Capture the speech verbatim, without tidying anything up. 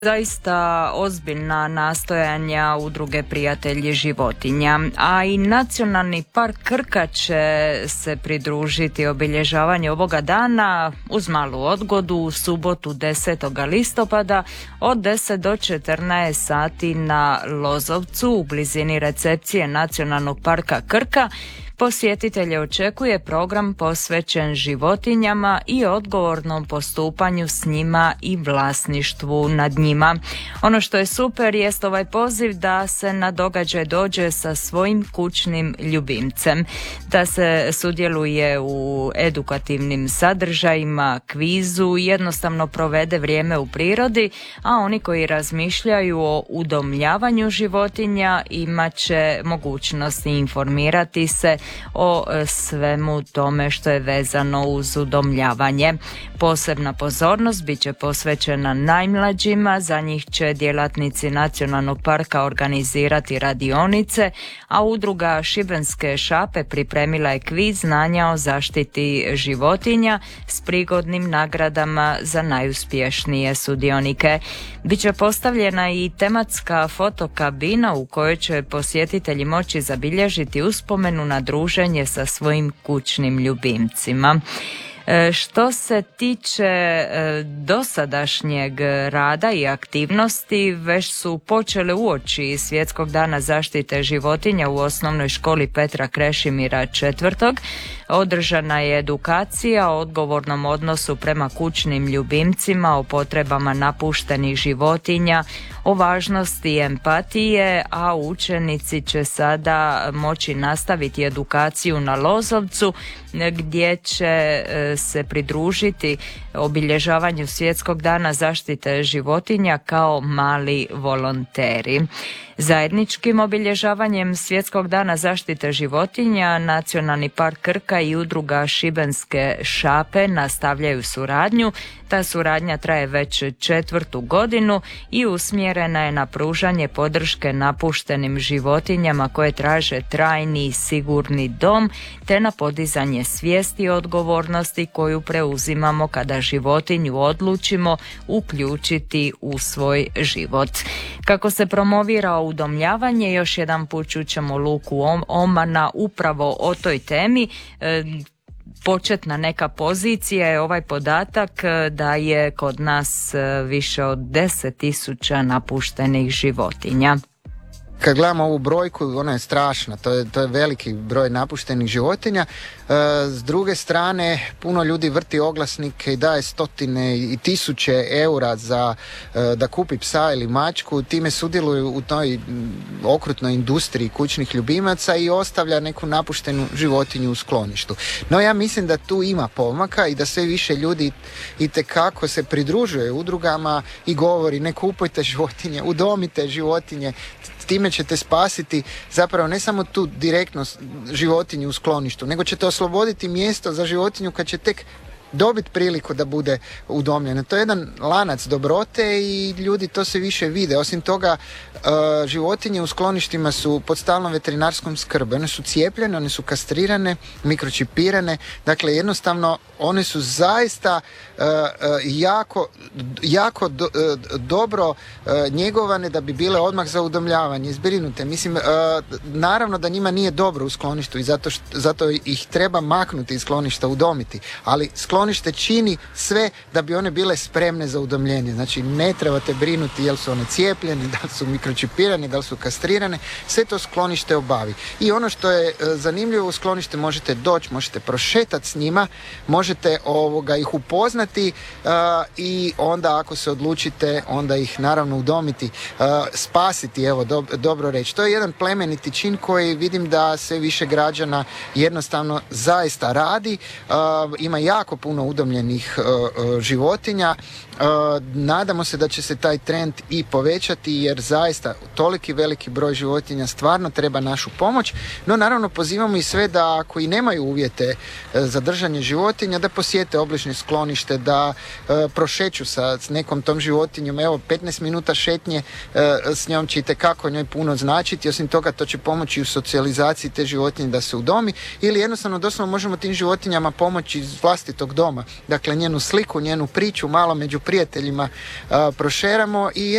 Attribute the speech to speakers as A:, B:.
A: Zaista ozbiljna nastojanja Udruge prijatelji životinja, a i Nacionalni park Krka će se pridružiti obilježavanju ovoga dana uz malu odgodu u subotu desetog listopada od deset do četrnaest sati na Lozovcu u blizini recepcije Nacionalnog parka Krka. Posjetitelje očekuje program posvećen životinjama i odgovornom postupanju s njima i vlasništvu nad njima. Ono što je super jest ovaj poziv da se na događaj dođe sa svojim kućnim ljubimcem, da se sudjeluje u edukativnim sadržajima, kvizu i jednostavno provede vrijeme u prirodi, a oni koji razmišljaju o udomljavanju životinja imat će mogućnosti informirati se o svemu tome što je vezano uz udomljavanje. Posebna pozornost bit će posvećena najmlađima, za njih će djelatnici Nacionalnog parka organizirati radionice, a udruga Šibenske šape pripremila je kviz znanja o zaštiti životinja s prigodnim nagradama za najuspješnije sudionike. Biće postavljena i tematska fotokabina u kojoj će posjetitelji moći zabilježiti uspomenu na druženje sa svojim kućnim ljubimcima. Što se tiče dosadašnjeg rada i aktivnosti, već su počele uoči Svjetskog dana zaštite životinja u osnovnoj školi Petra Krešimira četvrtog. Održana je edukacija o odgovornom odnosu prema kućnim ljubimcima, o potrebama napuštenih životinja, o važnosti empatije, a učenici će sada moći nastaviti edukaciju na Lozovcu gdje će se pridružiti obilježavanju Svjetskog dana zaštite životinja kao mali volonteri. Zajedničkim obilježavanjem Svjetskog dana zaštite životinja Nacionalni park Krka i udruga Šibenske šape nastavljaju suradnju. Ta suradnja traje već četvrtu godinu i usmjerena je na pružanje podrške napuštenim životinjama koje traže trajni i sigurni dom, te na podizanje svijesti o odgovornosti koju preuzimamo kada životinju odlučimo uključiti u svoj život. Kako se promovira udomljavanje, još jedan put čućemo Luku Omana upravo o toj temi. E, Početna neka pozicija je ovaj podatak da je kod nas više od deset tisuća napuštenih životinja.
B: Kad gledamo ovu brojku, ona je strašna, to je, to je veliki broj napuštenih životinja. E, s druge strane, puno ljudi vrti oglasnike i daje stotine i tisuće eura za e, da kupi psa ili mačku, time sudjeluju u toj okrutnoj industriji kućnih ljubimaca i ostavlja neku napuštenu životinju u skloništu. No ja mislim da tu ima pomaka i da sve više ljudi itekako se pridružuje udrugama i govori ne kupujte životinje, udomite životinje, time ćete spasiti zapravo ne samo tu direktno životinju u skloništu, nego ćete osloboditi mjesto za životinju kad će tek dobiti priliku da bude udomljena. To je jedan lanac dobrote i ljudi to se više vide. Osim toga, životinje u skloništima su pod stalnom veterinarskom skrbi. One su cijepljene, one su kastrirane, mikročipirane. Dakle, jednostavno, one su zaista jako, jako do, dobro njegovane da bi bile odmah za udomljavanje, izbrinute. Mislim, naravno da njima nije dobro u skloništu i zato, što, zato ih treba maknuti iz skloništa, udomiti. Ali sklonište čini sve da bi one bile spremne za udomljenje. Znači, ne trebate brinuti jel su one cijepljene, da li su mikročipirane, da li su kastrirane. Sve to sklonište obavi. I ono što je zanimljivo, u sklonište možete doći, možete prošetati s njima, možete ovoga, ih upoznati uh, i onda ako se odlučite, onda ih naravno udomiti, uh, spasiti, evo, do, dobro reći. To je jedan plemeniti čin koji vidim da sve više građana jednostavno zaista radi. Uh, ima jako puno udomljenih uh, životinja. Uh, nadamo se da će se taj trend i povećati jer zaista toliki veliki broj životinja stvarno treba našu pomoć. No naravno pozivamo i sve da ako i nemaju uvjete uh, za držanje životinja da posjete obližnje sklonište, da uh, prošeću sa nekom tom životinjom. Evo petnaest minuta šetnje uh, s njom će itekako njoj puno značiti. Osim toga to će pomoći u socijalizaciji te životinje da se udomi ili jednostavno doslovno možemo tim životinjama pomoći iz vlastitog doma. Dakle, njenu sliku, njenu priču malo među prijateljima uh, prošeramo i